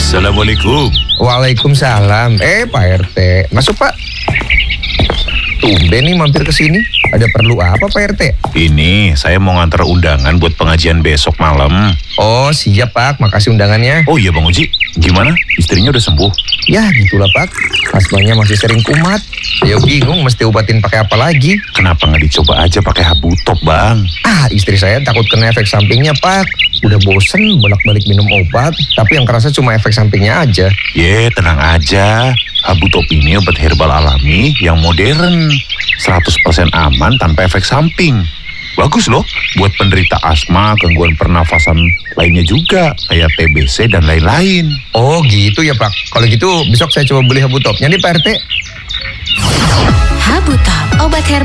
Assalamualaikum. Waalaikumsalam. Pak RT, masuk Pak. Tumben nih mampir ke sini. Ada perlu apa Pak RT? Ini saya mau ngantar undangan buat pengajian besok malam. Oh siap Pak, makasih undangannya. Oh iya Bang Uji, gimana? Istrinya udah sembuh? Ya gitulah Pak, asmanya masih sering kumat. Saya bingung mesti obatin pakai apa lagi. Kenapa nggak dicoba aja pakai Habutop Bang? Istri saya takut kena efek sampingnya Pak. Udah bosen bolak-balik minum obat, tapi yang kerasa cuma efek sampingnya aja. Tenang aja. Habutop ini obat herbal alami yang modern, 100% aman tanpa efek samping. Bagus loh buat penderita asma, gangguan pernafasan lainnya juga, kayak TBC dan lain-lain. Oh gitu ya Pak. Kalau gitu besok saya coba beli Habutopnya nih Pak RT. Habutop, obat herbal